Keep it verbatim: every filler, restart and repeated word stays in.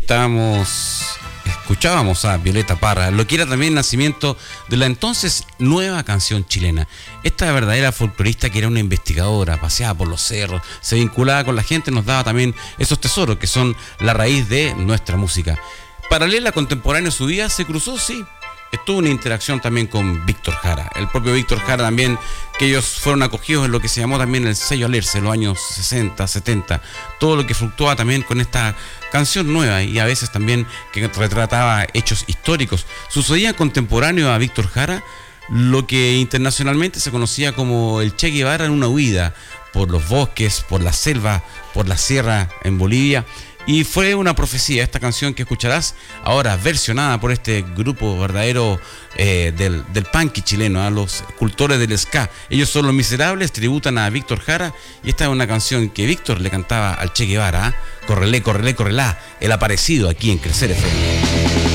Estábamos, escuchábamos a Violeta Parra, lo que era también el nacimiento de la entonces nueva canción chilena. Esta verdadera folclorista que era una investigadora, paseaba por los cerros, se vinculaba con la gente, nos daba también esos tesoros que son la raíz de nuestra música. Paralela, contemporánea a su vida, se cruzó, sí. Estuvo una interacción también con Víctor Jara, el propio Víctor Jara también, que ellos fueron acogidos en lo que se llamó también el sello Alerce en los años sesenta, setenta, todo lo que fluctuaba también con esta canción nueva y a veces también que retrataba hechos históricos. Sucedía contemporáneo a Víctor Jara lo que internacionalmente se conocía como el Che Guevara en una huida por los bosques, por la selva, por la sierra en Bolivia. Y fue una profecía esta canción que escucharás ahora versionada por este grupo verdadero eh, del, del punky chileno, a los cultores del ska. Ellos son Los Miserables, tributan a Víctor Jara y esta es una canción que Víctor le cantaba al Che Guevara, ¿eh? Correlé, correlé, correlá, el aparecido aquí en Crecer F M.